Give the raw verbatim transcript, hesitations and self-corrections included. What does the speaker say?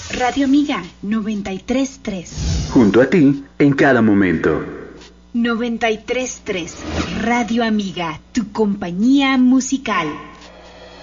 Radio Amiga noventa y tres punto tres. Junto a ti en cada momento. noventa y tres punto tres. Radio Amiga, tu compañía musical.